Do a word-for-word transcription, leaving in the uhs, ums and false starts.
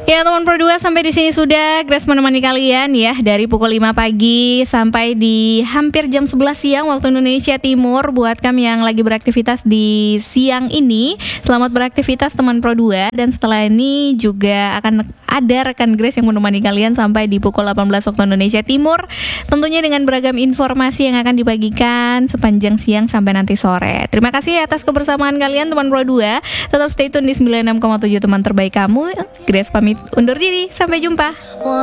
Ya teman Pro dua, sampai di sini sudah Grace menemani kalian ya dari pukul lima pagi sampai di hampir jam sebelas siang waktu Indonesia Timur. Buat kami yang lagi beraktivitas di siang ini, selamat beraktivitas teman Pro dua. Dan setelah ini juga akan ada rekan Grace yang menemani kalian sampai di pukul delapan belas waktu Indonesia Timur, tentunya dengan beragam informasi yang akan dibagikan sepanjang siang sampai nanti sore. Terima kasih atas kebersamaan kalian teman Pro dua. Tetap stay tune di sembilan puluh enam koma tujuh teman terbaik kamu. Grace pamit undur diri, sampai jumpa.